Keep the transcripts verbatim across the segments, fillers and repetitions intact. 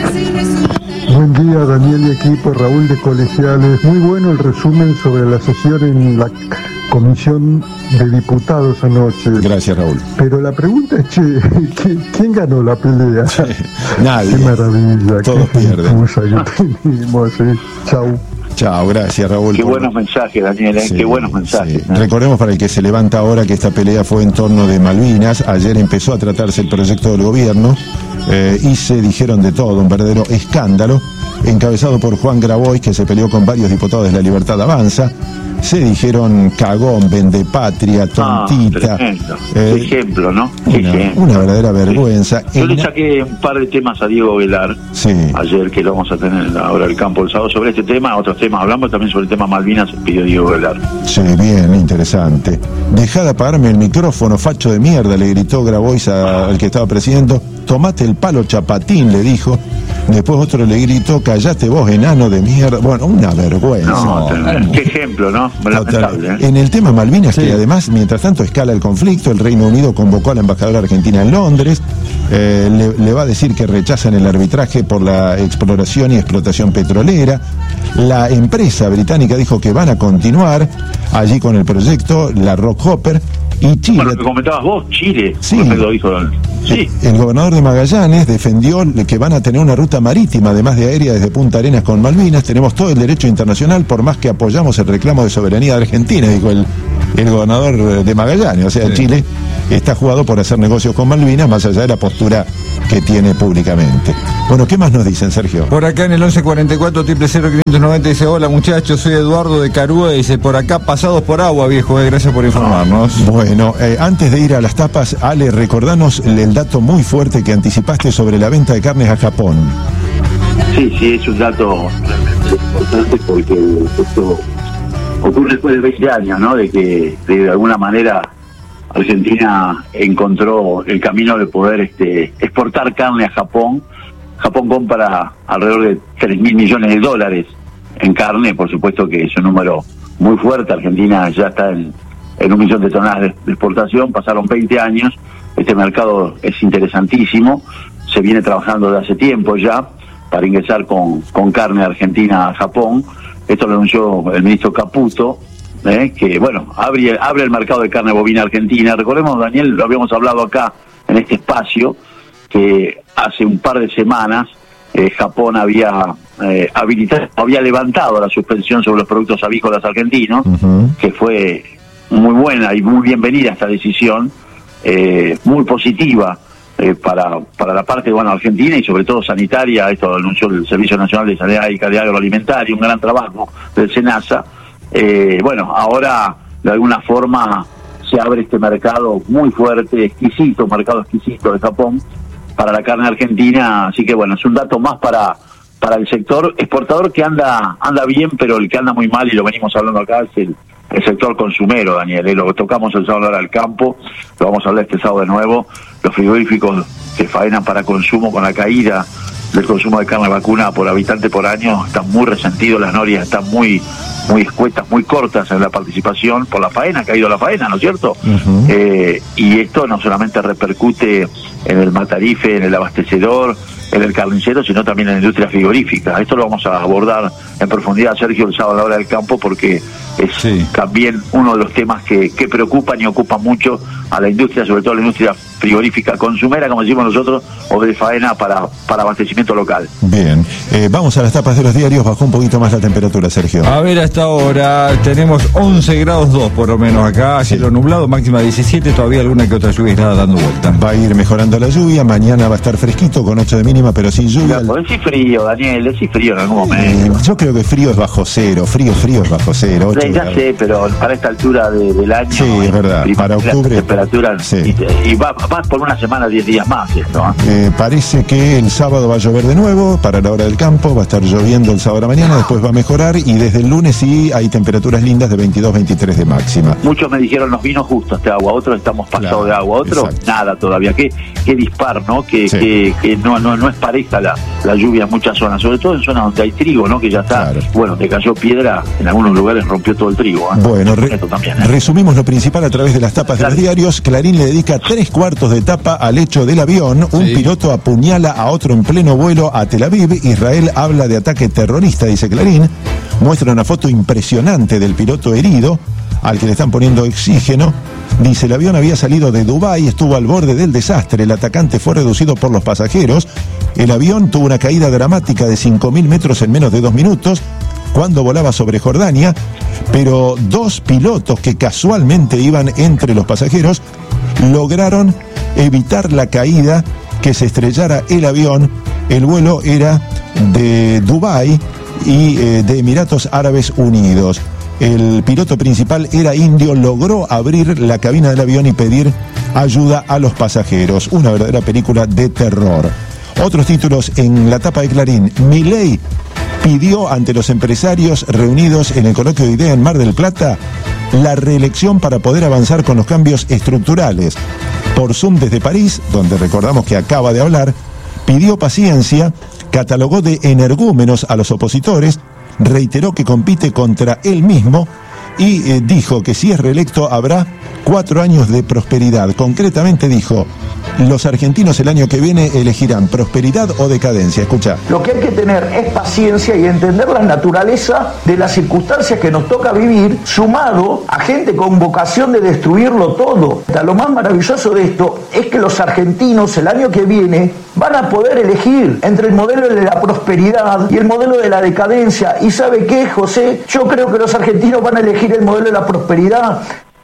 Buen día, Daniel y equipo, Raúl de Colegiales. Muy bueno el resumen sobre la sesión en la Comisión de Diputados anoche. Gracias, Raúl. Pero la pregunta es, che, ¿quién ganó la pelea? Sí, nadie. Qué maravilla. Todos qué pierden. confusa que tenemos, ¿eh? Chau. Chao, gracias, Raúl. Qué por... buenos mensajes, Daniel, ¿eh? Sí, Qué buenos mensajes. sí. ¿eh? Recordemos para el que se levanta ahora que esta pelea fue en torno de Malvinas. Ayer empezó a tratarse el proyecto del gobierno eh, y se dijeron de todo, un verdadero escándalo, encabezado por Juan Grabois, que se peleó con varios diputados de La Libertad Avanza. Se dijeron cagón, vendepatria, tontita. Ah, tremendo. Eh, Qué ejemplo, ¿no? Qué una, ejemplo. una verdadera vergüenza. Yo En- le saqué un par de temas a Diego Velar Sí. ayer, que lo vamos a tener en la hora del campo el sábado, sobre este tema, otros temas. Hablamos también sobre el tema Malvinas, pidió Diego Velar. Sí, bien, interesante. Dejá de apagarme el micrófono, facho de mierda, le gritó Grabois a- al que estaba presidiendo. Tomate el palo, chapatín, le dijo. Después otro le gritó, callate vos, enano de mierda. Bueno, una vergüenza. No, tremendo. Qué ejemplo, ¿no? Lamentable, ¿eh? En el tema Malvinas, Sí. que además, mientras tanto escala el conflicto, el Reino Unido convocó a la embajadora argentina en Londres, eh, le, le va a decir que rechazan el arbitraje por la exploración y explotación petrolera. La empresa británica dijo que van a continuar allí con el proyecto, la Rock Hopper, y Chile. Bueno, lo que comentabas vos, Chile, Sí. me lo dijo. Sí. El gobernador de Magallanes defendió que van a tener una ruta marítima, además de aérea, desde Punta Arenas con Malvinas. Tenemos todo el derecho internacional, por más que apoyamos el reclamo de soberanía de Argentina, dijo el, el gobernador de Magallanes. O sea, Sí. Chile está jugado por hacer negocios con Malvinas, más allá de la postura que tiene públicamente. Bueno, ¿qué más nos dicen, Sergio? Por acá en el once cuarenta y cuatro, triple cero, quinientos noventa dice, hola muchachos, soy Eduardo de Carúa, dice, por acá pasados por agua, viejo, eh, gracias por informarnos. Bueno, eh, antes de ir a las tapas, Ale, recordanos el, el dato muy fuerte que anticipaste sobre la venta de carnes a Japón. Sí, sí, es un dato importante porque esto ocurre después de veinte años, ¿no? De que de alguna manera Argentina encontró el camino de poder este, exportar carne a Japón. Japón compra alrededor de tres mil millones de dólares en carne, por supuesto que es un número muy fuerte. Argentina ya está en, en un millón de toneladas de, de exportación, pasaron veinte años, este mercado es interesantísimo, se viene trabajando desde hace tiempo ya para ingresar con, con carne argentina a Japón. Esto lo anunció el ministro Caputo, ¿eh? que bueno, abre, abre el mercado de carne bovina argentina. Recordemos, Daniel, lo habíamos hablado acá en este espacio, que hace un par de semanas eh, Japón había eh, habilitado, había levantado la suspensión sobre los productos avícolas argentinos, Ujú. que fue muy buena y muy bienvenida esta decisión, eh, muy positiva eh, para, para la parte bueno, argentina y sobre todo sanitaria. Esto lo anunció el Servicio Nacional de Sanidad y Calidad Agroalimentaria, un gran trabajo del SENASA. Eh, bueno, ahora de alguna forma se abre este mercado muy fuerte, exquisito, mercado exquisito de Japón para la carne argentina, así que bueno, es un dato más para para el sector exportador que anda anda bien, pero el que anda muy mal, y lo venimos hablando acá, es el, el sector consumero, Daniel, ¿eh? Lo tocamos el sábado al campo, lo vamos a hablar este sábado de nuevo, los frigoríficos que faenan para consumo con la caída del consumo de carne vacuna por habitante por año están muy resentidos, las norias están muy muy escuetas, muy cortas en la participación por la faena, ha caído la faena, ¿no es cierto? Ujú. Eh, y esto no solamente repercute en el matarife, en el abastecedor, en el carnicero, sino también en la industria frigorífica. Esto lo vamos a abordar en profundidad, Sergio, el sábado a la hora del campo, porque es Sí. también uno de los temas que, que preocupan y ocupan mucho a la industria, sobre todo la industria frigorífica consumera, como decimos nosotros, o de faena para, para abastecimiento local. Bien, eh, vamos a las tapas de los diarios. Bajó un poquito más la temperatura, Sergio. A ver, hasta ahora tenemos once grados dos por lo menos acá, Sí. cielo nublado, máxima diecisiete, todavía alguna que otra lluvia está dando vuelta. Va a ir mejorando la lluvia. Mañana va a estar fresquito con ocho de mínima, pero sin lluvia. Pues decís frío, Daniel, decís frío en algún Eh, momento. yo creo que frío es bajo cero. Frío, frío es bajo cero. ocho Sí, ya grados. sé, pero para esta altura de- del año, Sí, es verdad. primavera, Para octubre- temperaturas, Sí. y, te- y va, va por una semana, diez días más esto, ¿eh? Eh, parece que el sábado va a llover de nuevo para la hora del campo, va a estar lloviendo el sábado a la mañana, después va a mejorar y desde el lunes sí hay temperaturas lindas de veintidós, veintitrés de máxima. Muchos me dijeron nos vino justo este agua, otros estamos pasados Claro, de agua, otros exacto. nada todavía. Qué, qué dispar, ¿no? Que, Sí. que, que no, no, no es pareja la, la lluvia en muchas zonas, sobre todo en zonas donde hay trigo, ¿no? Que ya está piedra, claro. Bueno, te cayó piedra, en algunos lugares rompió todo el trigo. ¿eh? Bueno, re también, ¿eh? resumimos lo principal a través de las tapas claro. de los diarios. Clarín le dedica tres cuartos de tapa al hecho del avión. Un sí. piloto apuñala a otro en pleno vuelo a Tel Aviv. Israel habla de ataque terrorista, dice Clarín. Muestra una foto impresionante del piloto herido, al que le están poniendo oxígeno. Dice, el avión había salido de Dubái, estuvo al borde del desastre, el atacante fue reducido por los pasajeros. El avión tuvo una caída dramática de cinco mil metros en menos de dos minutos cuando volaba sobre Jordania, pero dos pilotos que casualmente iban entre los pasajeros lograron evitar la caída, que se estrellara el avión. El vuelo era de Dubái y eh, de Emiratos Árabes Unidos. El piloto principal era indio, logró abrir la cabina del avión y pedir ayuda a los pasajeros. Una verdadera película de terror. Otros títulos en la tapa de Clarín. Milei pidió ante los empresarios reunidos en el coloquio de idea en Mar del Plata la reelección para poder avanzar con los cambios estructurales. Por Zoom desde París, donde recordamos que acaba de hablar, pidió paciencia, catalogó de energúmenos a los opositores, reiteró que compite contra él mismo y eh, dijo que si es reelecto habrá cuatro años de prosperidad. Concretamente dijo, los argentinos el año que viene elegirán prosperidad o decadencia. Escucha. Lo que hay que tener es paciencia y entender la naturaleza de las circunstancias que nos toca vivir, sumado a gente con vocación de destruirlo todo. Lo más maravilloso de esto es que los argentinos el año que viene van a poder elegir entre el modelo de la prosperidad y el modelo de la decadencia. ¿Y sabe qué, José? Yo creo que los argentinos van a elegir el modelo de la prosperidad.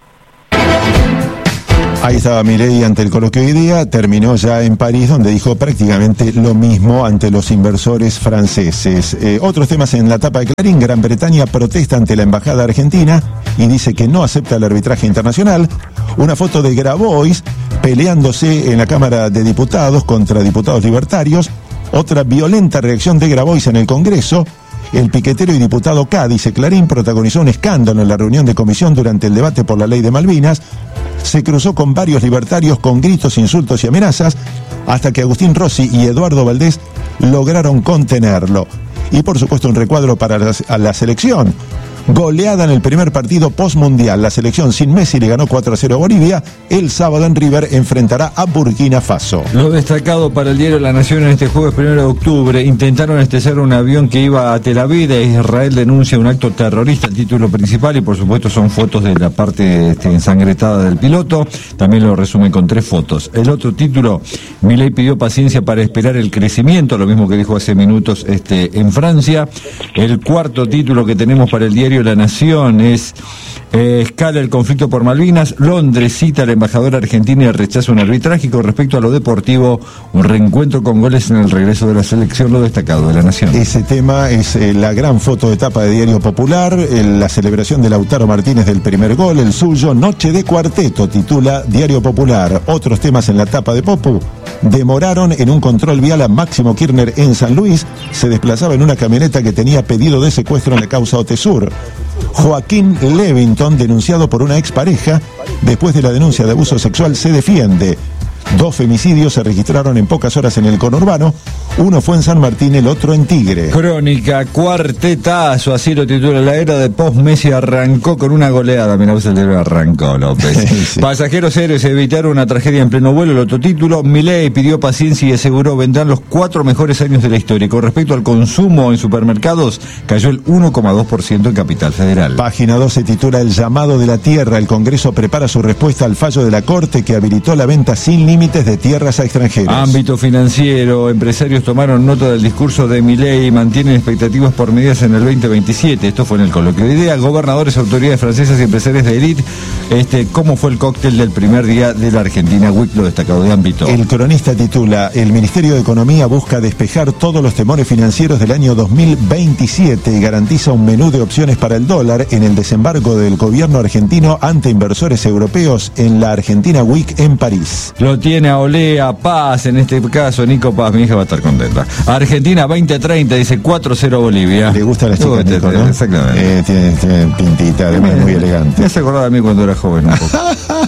Ahí estaba Milei ante el coloquio de idea, terminó ya en París, donde dijo prácticamente lo mismo ante los inversores franceses. Eh, otros temas en la tapa de Clarín. Gran Bretaña protesta ante la embajada argentina y dice que no acepta el arbitraje internacional. Una foto de Grabois peleándose en la Cámara de Diputados contra diputados libertarios. Otra violenta reacción de Grabois en el Congreso. El piquetero y diputado K, dice Clarín, protagonizó un escándalo en la reunión de comisión durante el debate por la ley de Malvinas. Se cruzó con varios libertarios con gritos, insultos y amenazas, hasta que Agustín Rossi y Eduardo Valdés lograron contenerlo. Y por supuesto un recuadro para la, a la selección. Goleada en el primer partido postmundial. La selección sin Messi le ganó cuatro a cero a Bolivia. El sábado en River enfrentará a Burkina Faso. Lo destacado para el diario La Nación en este jueves primero de octubre. Intentaron estrellar un avión que iba a Tel Aviv. Israel denuncia un acto terrorista, el título principal, y por supuesto son fotos de la parte este, ensangrentada del piloto. También lo resumen con tres fotos. El otro título, Milei pidió paciencia para esperar el crecimiento, lo mismo que dijo hace minutos este, en Francia. El cuarto título que tenemos para el diario La Nación es eh, escala el conflicto por Malvinas. Londres cita al embajador argentino y rechaza un arbitraje. Y con respecto a lo deportivo, un reencuentro con goles en el regreso de la selección, lo destacado de La Nación. Ese tema es eh, la gran foto de tapa de Diario Popular, eh, la celebración de Lautaro Martínez del primer gol, el suyo, noche de cuarteto, titula Diario Popular. Otros temas en la tapa de Popu. Demoraron en un control vial a Máximo Kirchner en San Luis. Se desplazaba en una camioneta que tenía pedido de secuestro en la causa Otesur. Joaquín Levington, denunciado por una expareja, después de la denuncia de abuso sexual, se defiende. Dos femicidios se registraron en pocas horas en el conurbano. Uno fue en San Martín, el otro en Tigre. Crónica, cuartetazo, así lo titula. La era de post-Messi arrancó con una goleada. Mirá, vos el diario arrancó, López. Sí. Pasajeros héroes evitaron una tragedia en pleno vuelo. El otro título, Milei pidió paciencia y aseguró vendrán los cuatro mejores años de la historia. Con respecto al consumo en supermercados, cayó el uno coma dos por ciento en Capital Federal. Página doce titula El llamado de la tierra. El Congreso prepara su respuesta al fallo de la Corte que habilitó la venta sin límites de tierras a extranjeros. Ámbito financiero, empresarios tomaron nota del discurso de Milei y mantienen expectativas por medidas en el veinte veintisiete. Esto fue en el coloquio de ideas. Gobernadores, autoridades francesas y empresarios de élite. Este, ¿cómo fue el cóctel del primer día de la Argentina Week? Lo destacado de ámbito. El cronista titula El Ministerio de Economía busca despejar todos los temores financieros del año dos mil veintisiete y garantiza un menú de opciones para el dólar en el desembarco del gobierno argentino ante inversores europeos en la Argentina Week en París. Lo tiene a Olea, Paz, en este caso, Nico Paz, mi hija va a estar contenta. Argentina veinte treinta, dice cuatro cero Bolivia. Le gusta la chica, Nico, ¿no? Exactamente. Eh, tiene, tiene pintita, además muy elegante. Me hace acordar a mí cuando era joven un poco.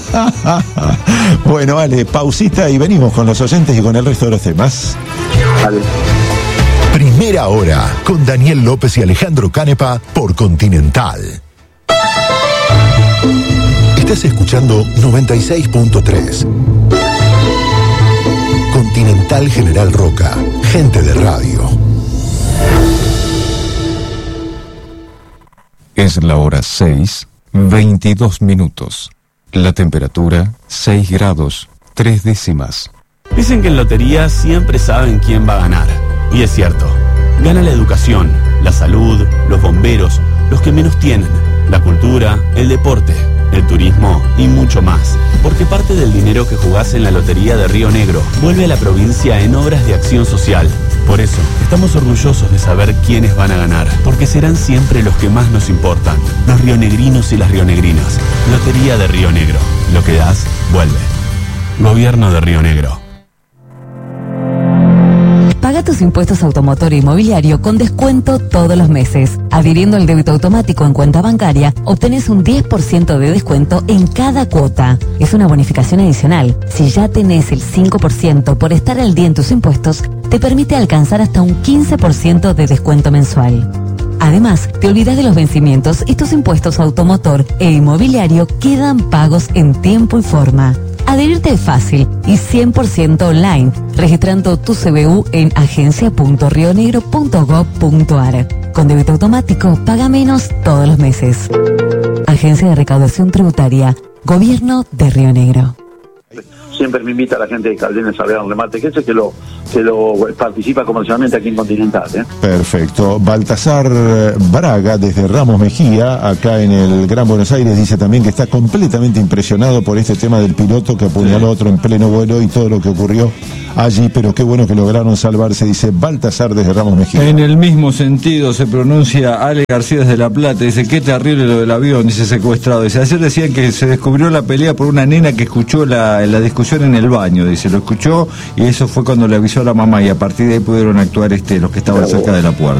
Bueno, vale, pausita y venimos con los oyentes y con el resto de los temas. Vale. Primero. Primera Hora, con Daniel López y Alejandro Canepa por Continental. Estás escuchando noventa y seis punto tres. Continental General Roca, gente de radio. Es la hora seis, veintidós minutos. La temperatura, seis grados, tres décimas. Dicen que en lotería siempre saben quién va a ganar. Y es cierto. Gana la educación, la salud, los bomberos, los que menos tienen, la cultura, el deporte, el turismo y mucho más. Porque parte del dinero que jugás en la Lotería de Río Negro vuelve a la provincia en obras de acción social. Por eso, estamos orgullosos de saber quiénes van a ganar, porque serán siempre los que más nos importan, los rionegrinos y las rionegrinas. Lotería de Río Negro. Lo que das, vuelve. Gobierno de Río Negro. Paga tus impuestos automotor e inmobiliario con descuento todos los meses. Adhiriendo al débito automático en cuenta bancaria, obtenés un diez por ciento de descuento en cada cuota. Es una bonificación adicional. Si ya tenés el cinco por ciento por estar al día en tus impuestos, te permite alcanzar hasta un quince por ciento de descuento mensual. Además, te olvidas de los vencimientos y tus impuestos automotor e inmobiliario quedan pagos en tiempo y forma. Adherirte es fácil y cien por ciento online, registrando tu C B U en agencia punto rionegro punto gob punto ar. Con débito automático, paga menos todos los meses. Agencia de Recaudación Tributaria, Gobierno de Río Negro. Siempre me invita a la gente de Caldenes a Salgado Remate, que ese que lo, que lo participa comercialmente aquí en Continental. ¿eh? Perfecto. Baltasar Braga, desde Ramos Mejía, acá en el Gran Buenos Aires, dice también que está completamente impresionado por este tema del piloto que apuñaló a otro en pleno vuelo y todo lo que ocurrió allí, pero qué bueno que lograron salvarse, dice Baltasar desde Ramos Mejía. En el mismo sentido se pronuncia Ale García desde La Plata, dice, qué terrible lo del avión, dice secuestrado. Dice, ayer decían que se descubrió la pelea por una nena que escuchó la, la discusión en el baño, dice, lo escuchó y eso fue cuando le avisó a la mamá y a partir de ahí pudieron actuar este los que estaban cerca de la puerta.